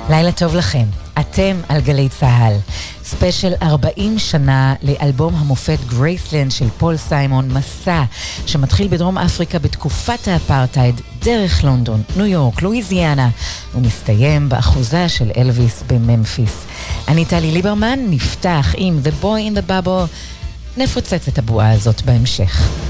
לילה טוב לכם, אתם על גלי צהל. ספיישל 40 שנה לאלבום המופת גרייסלנד של פול סיימון, מסע שמתחיל בדרום אפריקה בתקופת האפרטייד, דרך לונדון, ניו יורק, לואיזיאנה, ומסתיים באחוזה של אלוויס בממפיס. אני טלי ליברמן, נפתח עם The Boy in the Bubble, נפוצץ את הבועה הזאת בהמשך.